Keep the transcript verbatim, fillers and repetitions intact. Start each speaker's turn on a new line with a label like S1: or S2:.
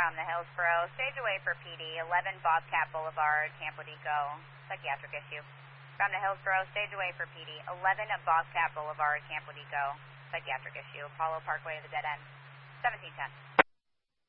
S1: from the Hillsborough, stage away for P D, eleven Bobcat Boulevard, Campo Dico, psychiatric issue. From the Hillsborough, stage away for P D, eleven Bobcat Boulevard, Campo Dico, psychiatric issue. Apollo Parkway, the dead end, seventeen ten.